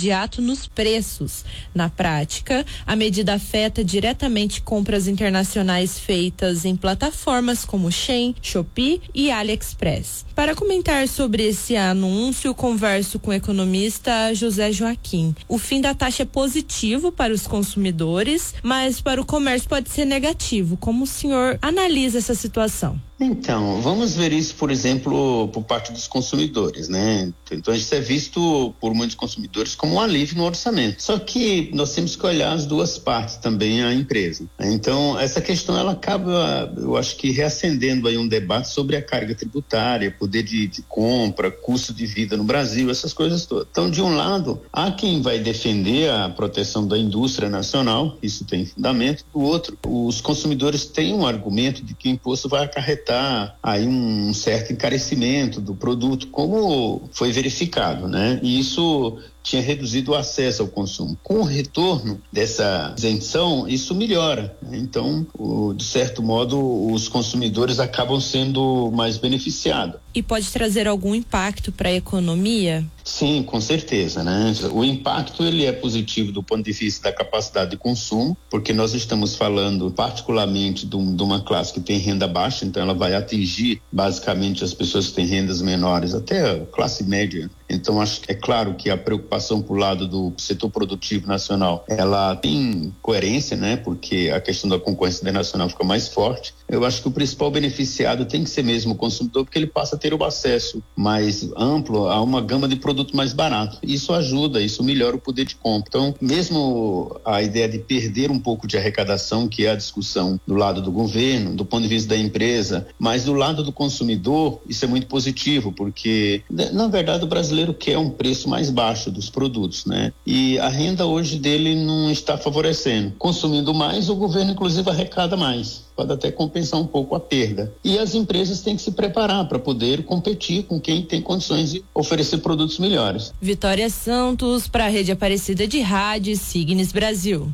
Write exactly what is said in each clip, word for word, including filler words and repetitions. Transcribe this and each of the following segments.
imediato nos preços. Na prática, a medida afeta diretamente compras internacionais feitas em plataformas como Shein, Shopee e AliExpress. Para comentar sobre esse anúncio, converso com o economista José Joaquim. O fim da taxa é positivo para os consumidores, mas para o comércio pode ser negativo. Como o senhor analisa essa situação? Então, vamos ver isso, por exemplo, por parte dos consumidores, né? Então, isso é visto por muitos consumidores como um alívio no orçamento. Só que nós temos que olhar as duas partes também, a empresa. Então, essa questão, ela acaba, eu acho que reacendendo aí um debate sobre a carga tributária, poder de, de compra, custo de vida no Brasil, essas coisas todas. Então, de um lado, há quem vai defender a proteção da indústria nacional, isso tem fundamento. Do outro, os consumidores têm um argumento de que o imposto vai acarretar aí um certo encarecimento do produto, como foi verificado, né? E isso tinha reduzido o acesso ao consumo. Com o retorno dessa isenção, isso melhora, né? Então, o, de certo modo, os consumidores acabam sendo mais beneficiados. E pode trazer algum impacto para a economia? Sim, com certeza, né? O impacto, ele é positivo do ponto de vista da capacidade de consumo, porque nós estamos falando particularmente de, um, de uma classe que tem renda baixa, então ela vai atingir basicamente as pessoas que têm rendas menores, até a classe média. Então, acho que é claro que a preocupação por lado do setor produtivo nacional, ela tem coerência, né? Porque a questão da concorrência internacional fica mais forte. Eu acho que o principal beneficiado tem que ser mesmo o consumidor, porque ele passa a ter o acesso mais amplo a uma gama de produtos mais barato. Isso ajuda, isso melhora o poder de compra. Então, mesmo a ideia de perder um pouco de arrecadação, que é a discussão do lado do governo, do ponto de vista da empresa, mas do lado do consumidor, isso é muito positivo, porque, na verdade, o brasileiro quer um preço mais baixo dos produtos, né? E a renda hoje dele não está favorecendo. Consumindo mais, o governo, inclusive, arrecada mais. Pode até compensar um pouco a perda. E as empresas têm que se preparar para poder competir com quem tem condições de oferecer produtos melhores. Vitória Santos, para a Rede Aparecida de Rádio, Signes Brasil.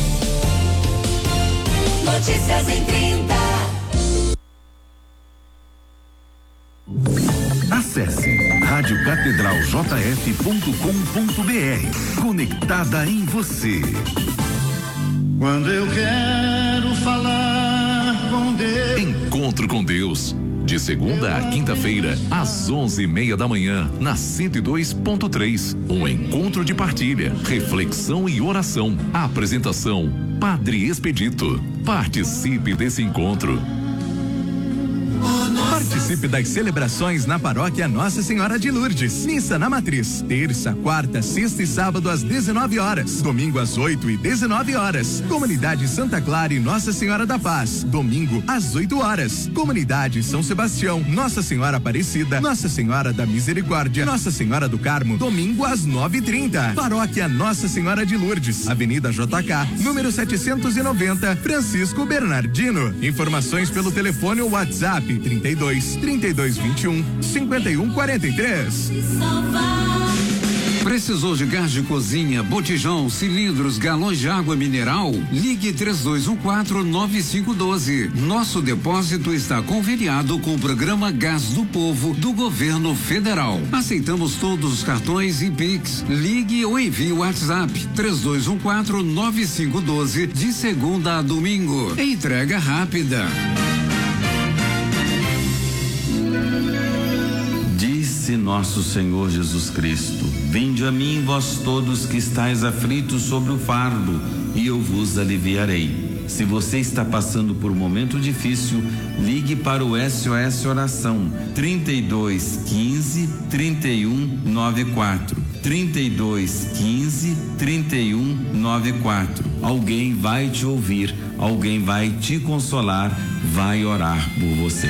Notícias em trinta. Acesse rádio catedral j f ponto com ponto b r. Conectada em você. Quando eu quero falar com Deus. Encontro com Deus. De segunda a quinta-feira, às onze e meia da manhã, na cento e dois ponto três. Um encontro de partilha, reflexão e oração. Apresentação: Padre Expedito. Participe desse encontro. Participe das celebrações na paróquia Nossa Senhora de Lourdes. Missa na Matriz, terça, quarta, sexta e sábado às dezenove horas. Domingo às oito e dezenove horas. Comunidade Santa Clara e Nossa Senhora da Paz. Domingo às oito horas. Comunidade São Sebastião, Nossa Senhora Aparecida, Nossa Senhora da Misericórdia, Nossa Senhora do Carmo. Domingo às nove e trinta. Paróquia Nossa Senhora de Lourdes, Avenida J K, número setecentos e noventa, Francisco Bernardino. Informações pelo telefone ou WhatsApp trinta e dois, trinta e dois, vinte e um, cinquenta e um, quarenta e três. Precisou de gás de cozinha, botijão, cilindros, galões de água mineral? Ligue três dois um quatro, nove cinco um dois. Nosso depósito está conveniado com o programa Gás do Povo do Governo Federal. Aceitamos todos os cartões e Pix. Ligue ou envie o WhatsApp três dois um quatro, nove cinco um dois de segunda a domingo. Entrega rápida. Disse nosso Senhor Jesus Cristo: vinde a mim, vós todos que estáis aflitos sobre o fardo, e eu vos aliviarei. Se você está passando por um momento difícil, ligue para o S O S Oração trinta e dois, quinze, trinta e um, noventa e quatro. trinta e dois, quinze, trinta e um, noventa e quatro. Alguém vai te ouvir, alguém vai te consolar, vai orar por você.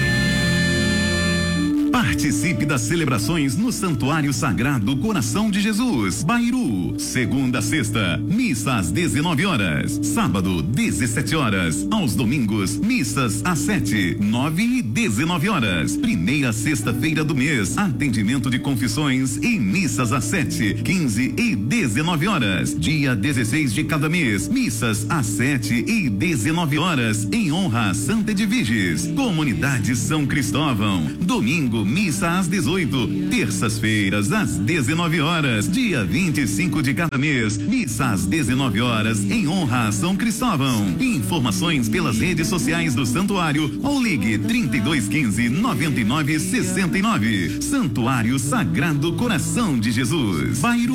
Participe das celebrações no Santuário Sagrado Coração de Jesus, Bairu. Segunda a sexta, missa às dezenove horas. Sábado, dezessete horas. Aos domingos, missas às sete, nove e dezenove horas. Primeira sexta-feira do mês, atendimento de confissões e missas às sete, quinze e dezenove horas. Dia dezesseis de cada mês, missas às sete e dezenove horas, em honra a Santa Edviges. Comunidade São Cristóvão. Domingo, domingo, missa às dezoito. Terças-feiras, às dezenove horas. Dia vinte e cinco de cada mês, missa às dezenove horas, em honra a São Cristóvão. Informações pelas redes sociais do santuário ou ligue trinta e dois quinze, noventa e nove sessenta e nove. Santuário Sagrado Coração de Jesus. Bairu.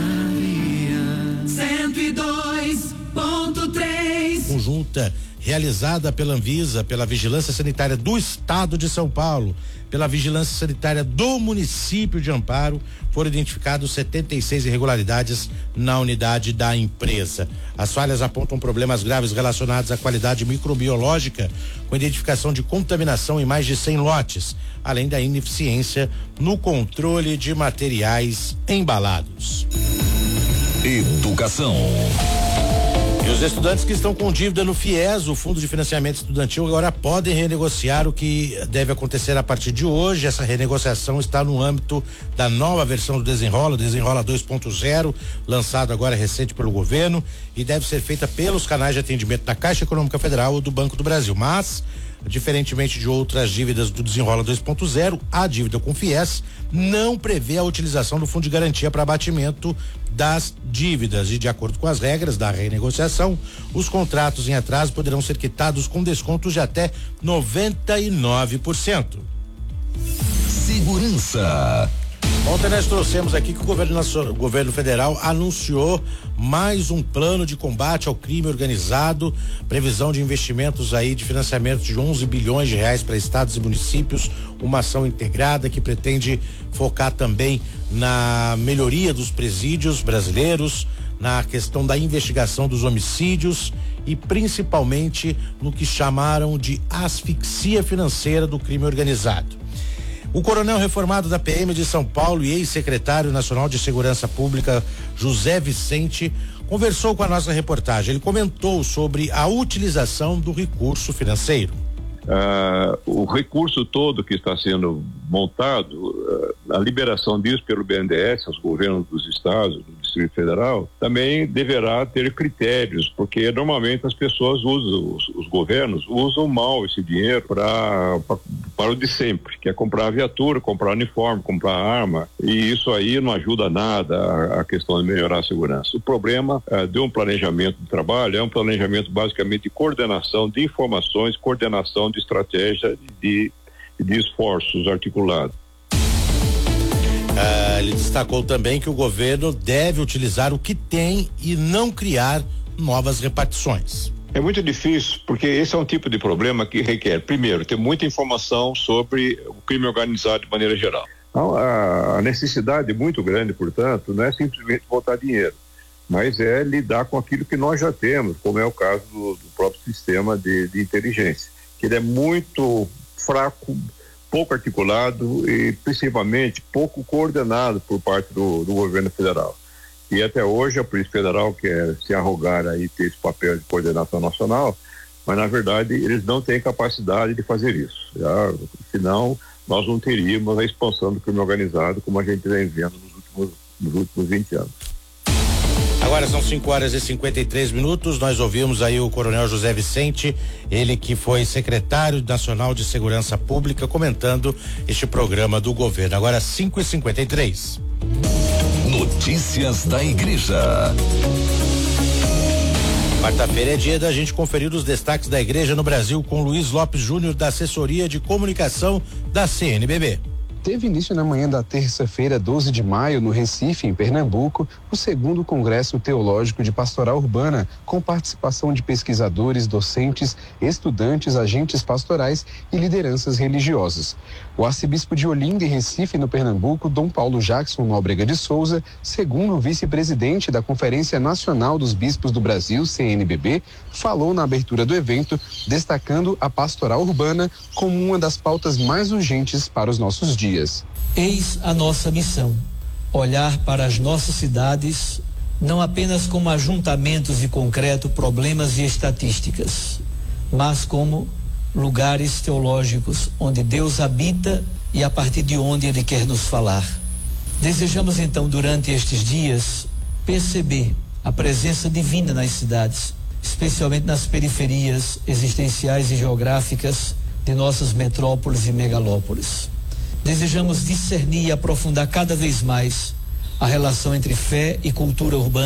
cento e dois ponto três. Conjunta realizada pela Anvisa, pela Vigilância Sanitária do Estado de São Paulo, pela Vigilância Sanitária do município de Amparo, foram identificados setenta e seis irregularidades na unidade da empresa. As falhas apontam problemas graves relacionados à qualidade microbiológica, com identificação de contaminação em mais de cem lotes, além da ineficiência no controle de materiais embalados. Educação. E os estudantes que estão com dívida no FIES, o Fundo de Financiamento Estudantil, agora podem renegociar, o que deve acontecer a partir de hoje. Essa renegociação está no âmbito da nova versão do Desenrola, Desenrola dois ponto zero, lançado agora recente pelo governo, e deve ser feita pelos canais de atendimento da Caixa Econômica Federal ou do Banco do Brasil. Mas, diferentemente de outras dívidas do Desenrola dois ponto zero, a dívida com FIES não prevê a utilização do Fundo de Garantia para abatimento das dívidas, e de acordo com as regras da renegociação, os contratos em atraso poderão ser quitados com descontos de até noventa e nove por cento. Segurança. Ontem nós trouxemos aqui que o governo, nacional, o governo federal anunciou mais um plano de combate ao crime organizado, previsão de investimentos aí de financiamento de onze bilhões de reais para estados e municípios, uma ação integrada que pretende focar também na melhoria dos presídios brasileiros, na questão da investigação dos homicídios e principalmente no que chamaram de asfixia financeira do crime organizado. O coronel reformado da P M de São Paulo e ex-secretário nacional de Segurança Pública, José Vicente, conversou com a nossa reportagem. Ele comentou sobre a utilização do recurso financeiro. Uh, o recurso todo que está sendo montado, uh, a liberação disso pelo B N D E S, aos governos dos estados, do Distrito Federal, também deverá ter critérios, porque normalmente as pessoas usam, os, os governos usam mal esse dinheiro para para o de sempre, que é comprar viatura, comprar uniforme, comprar arma, e isso aí não ajuda nada a, a questão de melhorar a segurança. O problema uh, de um planejamento de trabalho é um planejamento basicamente de coordenação de informações, coordenação de estratégia de, de esforços articulados. Ah, ele destacou também que o governo deve utilizar o que tem e não criar novas repartições. É muito difícil, porque esse é um tipo de problema que requer, primeiro, ter muita informação sobre o crime organizado de maneira geral. Então, a necessidade muito grande, portanto, não é simplesmente botar dinheiro, mas é lidar com aquilo que nós já temos, como é o caso do, do próprio sistema de, de inteligência, que ele é muito fraco, pouco articulado e principalmente pouco coordenado por parte do, do governo federal. E até hoje a Polícia Federal quer se arrogar aí ter esse papel de coordenação nacional, mas na verdade eles não têm capacidade de fazer isso. Já, senão nós não teríamos a expansão do crime organizado como a gente vem vendo nos últimos, nos últimos vinte anos. Agora são cinco horas e cinquenta e três minutos. Nós ouvimos aí o coronel José Vicente, ele que foi secretário nacional de Segurança Pública, comentando este programa do governo. Agora cinco e cinquenta e três. Notícias da Igreja. Quarta-feira é dia da gente conferir os destaques da Igreja no Brasil com Luiz Lopes Júnior, da Assessoria de Comunicação da C N B B. Teve início na manhã da terça-feira, doze de maio, no Recife, em Pernambuco, o segundo Congresso Teológico de Pastoral Urbana, com participação de pesquisadores, docentes, estudantes, agentes pastorais e lideranças religiosas. O arcebispo de Olinda e Recife, no Pernambuco, Dom Paulo Jackson Nóbrega de Souza, segundo vice-presidente da Conferência Nacional dos Bispos do Brasil, C N B B, falou na abertura do evento, destacando a pastoral urbana como uma das pautas mais urgentes para os nossos dias. Eis a nossa missão, olhar para as nossas cidades não apenas como ajuntamentos de concreto, problemas e estatísticas, mas como lugares teológicos onde Deus habita e a partir de onde Ele quer nos falar. Desejamos então, durante estes dias, perceber a presença divina nas cidades, especialmente nas periferias existenciais e geográficas de nossas metrópoles e megalópolis. desejamos discernir e aprofundar cada vez mais a relação entre fé e cultura urbana.